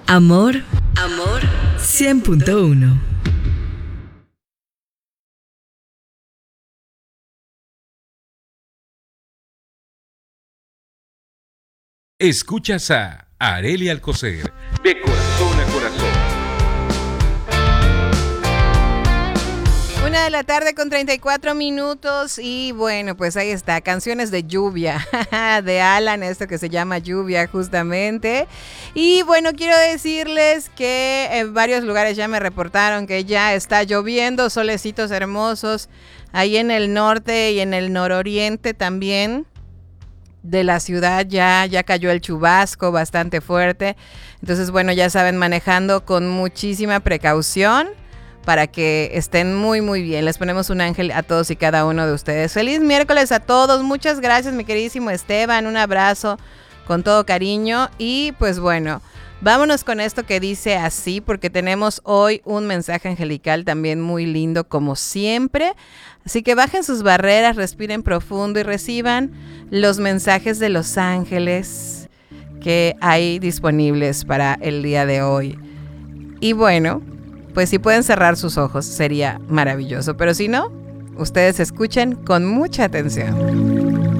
Amor, amor, 100.1. Escuchas a Arely Alcocer, de corazón a corazón. 1:34 y bueno, pues ahí está, canciones de lluvia, de Alan, esto que se llama Lluvia justamente. Y bueno, quiero decirles que en varios lugares ya me reportaron que ya está lloviendo, solecitos hermosos, ahí en el norte y en el nororiente también de la ciudad ya cayó el chubasco bastante fuerte. Entonces, bueno, ya saben, manejando con muchísima precaución para que estén muy muy bien. Les ponemos un ángel a todos y cada uno de ustedes. Feliz miércoles a todos. Muchas gracias, mi queridísimo Esteban. Un abrazo con todo cariño. Y pues bueno, vámonos con esto que dice así, porque tenemos hoy un mensaje angelical también muy lindo como siempre. Así que bajen sus barreras, respiren profundo y reciban los mensajes de los ángeles que hay disponibles para el día de hoy. Y bueno, pues si pueden cerrar sus ojos sería maravilloso, pero si no, ustedes escuchen con mucha atención.